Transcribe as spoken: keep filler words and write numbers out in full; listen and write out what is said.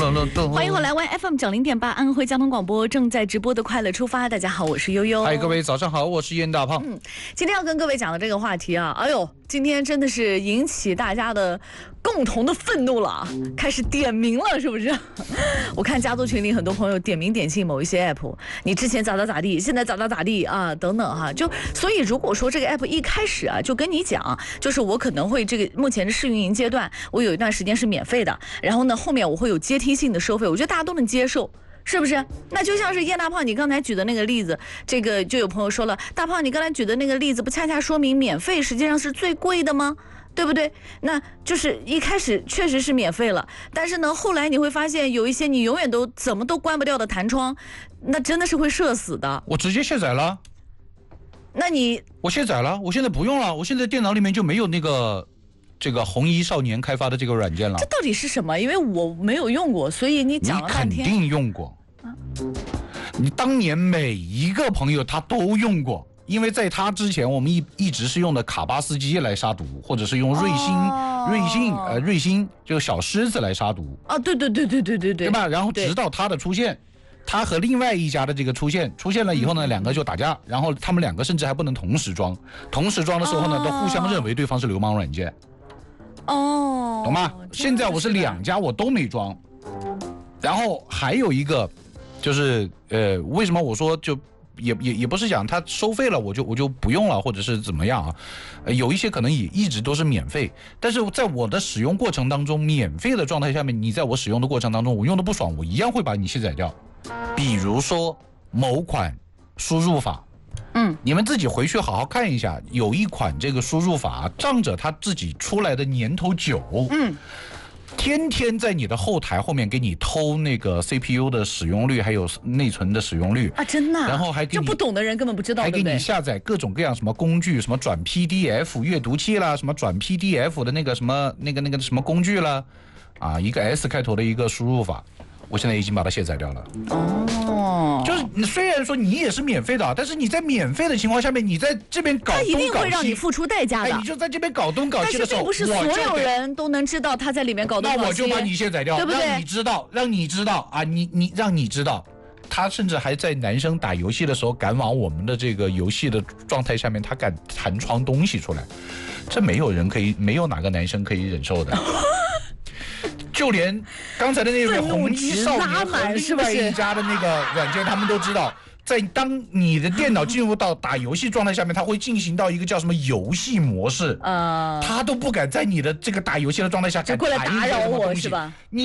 咚咚咚。 欢迎回来 ，Y F M 九零点八安徽交通广播正在直播的快乐出发。大家好，我是悠悠。 嗨，各位早上好，我是燕大胖。 嗯，今天要跟各位讲的这个话题啊，哎呦，今天真的是引起大家的共同的愤怒了，开始点名了，是不是？我看家族群里很多朋友点名点姓某一些 app， 你之前咋咋咋地，现在咋咋咋地啊，等等哈、啊。就所以如果说这个 app 一开始啊就跟你讲，就是我可能会这个目前的试运营阶段，我有一段时间是免费的，然后呢后面我会有阶梯性的收费，我觉得大家都能接受。是不是？那就像是叶大胖你刚才举的那个例子，这个就有朋友说了，大胖你刚才举的那个例子，不恰恰说明免费实际上是最贵的吗？对不对？那就是一开始确实是免费了，但是呢，后来你会发现有一些你永远都怎么都关不掉的弹窗，那真的是会社死的。 我直接卸载了。 那你我卸载了，我现在不用了，我现在电脑里面就没有那个。这个红衣少年开发的这个软件了， 这到底是什么？因为我没有用过，所以你讲了半天。 你肯定用过，啊、你当年每一个朋友他都用过，因为在他之前，我们一一直是用的卡巴斯基来杀毒，或者是用瑞星、哦、瑞星呃瑞星就小狮子来杀毒。 啊，对对对对对对对， 对吧？然后直到他的出现。他和另外一家的这个出现出现了以后呢，两个就打架，然后他们两个甚至还不能同时装，同时装的时候呢，哦、都互相认为对方是流氓软件。 哦， 懂吗？现在我是两家我都没装，然后还有一个就是呃，为什么我说就也也也不是讲它收费了我就我就不用了或者是怎么样啊？呃，有一些可能也一直都是免费，但是在我的使用过程当中，免费的状态下面，你在我使用的过程当中，我用的不爽，我一样会把你卸载掉。比如说某款输入法。 嗯， 你们自己回去好好看一下，有一款这个输入法，仗着它自己出来的年头久， 嗯， 天天在你的后台后面给你偷那个 C P U 的使用率，还有内存的使用率啊，真的、啊。 然后还给你， 就不懂的人根本不知道， 还给你下载各种各样什么工具，什么转 P D F 阅读器啦，什么转 P D F 的那个什么那个那个什么工具啦，啊，一个 S 开头的一个输入法。我现在已经把它卸载掉了。 哦， 就是虽然说你也是免费的，但是你在免费的情况下面，你在这边搞东搞西， 它一定会让你付出代价的。 哎，你就在这边搞东搞西的时候， 但是并不是所有人都能知道他在里面搞东搞西。 那我就把你卸载掉， 对不对？ 让你知道，让你知道啊，你你让你知道，他甚至还在男生打游戏的时候敢往我们的这个游戏的状态下面，他敢弹窗东西出来，这没有人可以，没有哪个男生可以忍受的。就连刚才的那个红衣少年和另外一家的那个软件，他们都知道，在当你的电脑进入到打游戏状态下面，它会进行到一个叫什么游戏模式， 呃， 他都不敢在你的这个打游戏的状态下敢过来打扰我，是吧？ 你